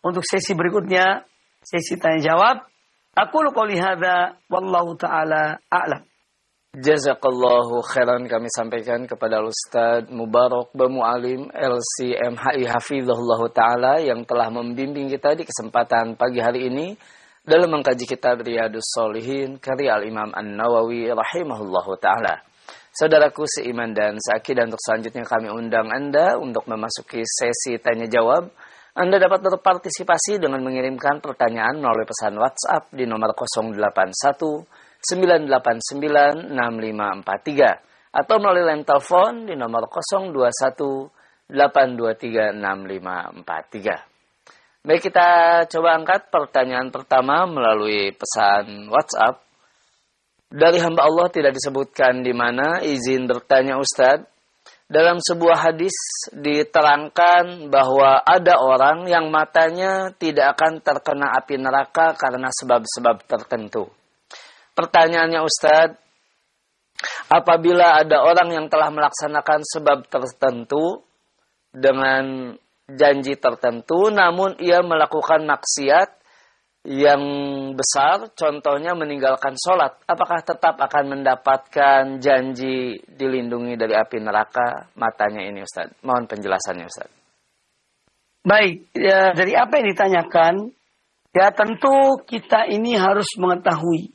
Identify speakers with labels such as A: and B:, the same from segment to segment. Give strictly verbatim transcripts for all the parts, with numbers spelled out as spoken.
A: untuk sesi berikutnya, sesi tanya jawab. Aku qouli hadza wallahu taala a'lam.
B: Jazakallahu khairan kami sampaikan kepada Ustaz Mubarak Bamu Alim L C M H I Hafizahullah Ta'ala yang telah membimbing kita di kesempatan pagi hari ini dalam mengkaji kitab Riyadus Shalihin karya Al-Imam An-Nawawi rahimahullah ta'ala. Saudaraku seiman dan seakidah, untuk selanjutnya kami undang Anda untuk memasuki sesi tanya jawab. Anda dapat berpartisipasi dengan mengirimkan pertanyaan melalui pesan WhatsApp di nomor nol delapan satu sembilan delapan sembilan enam lima empat tiga atau melalui line telepon di nomor nol dua satu delapan dua tiga enam lima empat tiga. Baik, kita coba angkat pertanyaan pertama melalui pesan WhatsApp. Dari hamba Allah tidak disebutkan di mana, izin bertanya Ustadz. Dalam sebuah hadis diterangkan bahwa ada orang yang matanya tidak akan terkena api neraka karena sebab-sebab tertentu. Pertanyaannya Ustadz, apabila ada orang yang telah melaksanakan sebab tertentu dengan janji tertentu, namun ia melakukan maksiat yang besar, contohnya meninggalkan sholat, apakah tetap akan mendapatkan janji dilindungi dari api neraka matanya ini Ustadz? Mohon penjelasannya Ustadz.
A: Baik, ya, dari apa yang ditanyakan, ya tentu kita ini harus mengetahui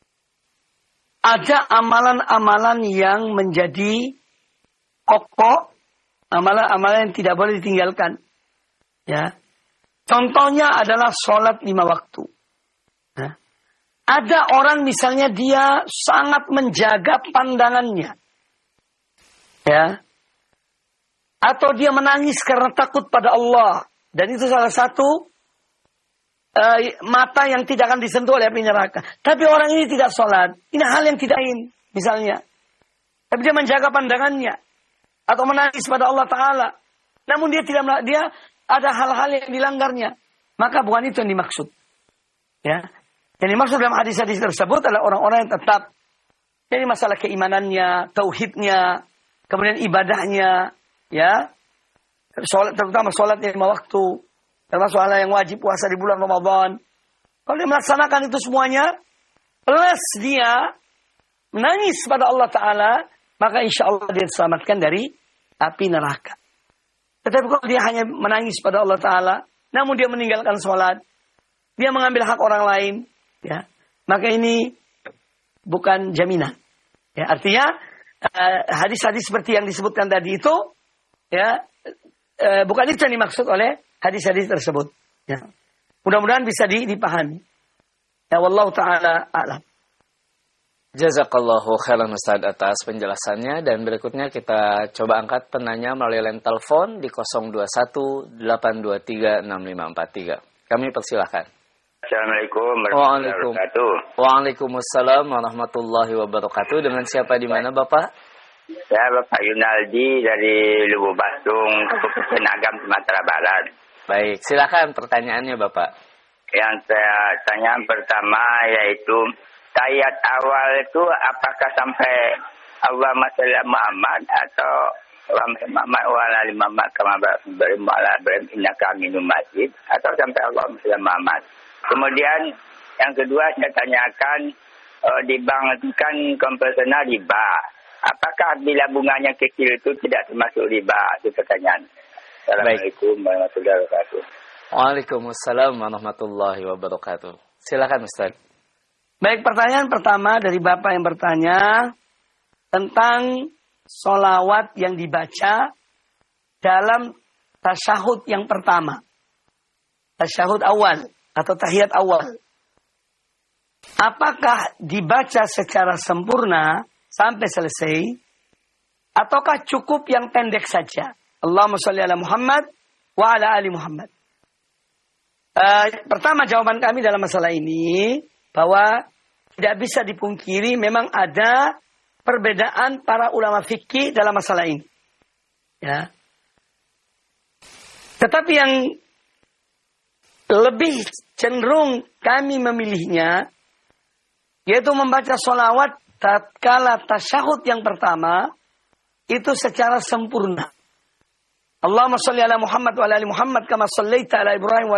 A: ada amalan-amalan yang menjadi pokok, amalan-amalan yang tidak boleh ditinggalkan. Ya, contohnya adalah sholat lima waktu. Ya. Ada orang misalnya dia sangat menjaga pandangannya, ya, atau dia menangis karena takut pada Allah, dan itu salah satu Uh, mata yang tidak akan disentuh oleh api neraka. Tapi orang ini tidak sholat. Ini hal yang tidak ingin, misalnya. Tapi dia menjaga pandangannya atau menangis pada Allah Ta'ala. Namun dia tidak, dia ada hal-hal yang dilanggarnya. Maka bukan itu yang dimaksud. Ya, yang dimaksud dalam hadis-hadis tersebut adalah orang-orang yang tetap. Jadi masalah keimanannya, tauhidnya, kemudian ibadahnya, ya, sholat, terutama sholatnya lima waktu. Termasuk hal yang wajib puasa di bulan Ramadan. Kalau dia melaksanakan itu semuanya, plus dia menangis pada Allah Ta'ala, maka insya Allah dia diselamatkan dari api neraka. Tetapi kalau dia hanya menangis pada Allah Ta'ala, namun dia meninggalkan sholat, dia mengambil hak orang lain, ya, maka ini bukan jaminan. Ya, artinya uh, hadis-hadis seperti yang disebutkan tadi itu, ya, uh, bukan itu yang dimaksud oleh hadis-hadis tersebut. Ya. Mudah-mudahan bisa dipahami. Ya, wallahu ta'ala a'lam.
B: Jazakallahu khairan Ustaz atas penjelasannya, dan berikutnya kita coba angkat penanya melalui line telepon di nol dua satu delapan dua tiga enam lima empat tiga. Kami persilahkan.
C: Assalamualaikum warahmatullahi wabarakatuh.
B: Waalaikumsalam warahmatullahi wabarakatuh. Dengan siapa di mana Bapak?
C: Saya Bapak Yunaldi dari Lubuk Basung, Kabupaten Agam, Sumatera Barat.
B: Baik, silakan pertanyaannya Bapak.
C: Yang saya tanya pertama yaitu ayat awal itu apakah sampai Allahumma shalli ala Muhammad atau Allahumma Muhammad wa ala ali Muhammad kama barakta ala Ibrahim innaka Hamidum Majid, atau sampai Allahumma shalli ala Muhammad. Kemudian yang kedua saya tanyakan, uh, di bank itu kan konvensional riba. Apakah bila bunganya kecil itu tidak termasuk riba? Itu pertanyaan. Assalamualaikum warahmatullahi wabarakatuh.
B: Waalaikumsalam warahmatullahi wabarakatuh. Silakan Ustaz.
A: Baik, pertanyaan pertama dari Bapak yang bertanya tentang sholawat yang dibaca dalam tasyahud yang pertama. Tasyahud awal atau tahiyat awal. Apakah dibaca secara sempurna sampai selesai, ataukah cukup yang pendek saja? Allahumma shalli ala Muhammad wa ala ali Muhammad. Uh, pertama jawaban kami dalam masalah ini bahwa tidak bisa dipungkiri memang ada perbedaan para ulama fikih dalam masalah ini. Ya. Tetapi yang lebih cenderung kami memilihnya yaitu membaca sholawat tatkala tasyahud yang pertama itu secara sempurna. Allahumma shalli ala Muhammad wa ala ali Muhammad kama shallaita ala Ibrahim wa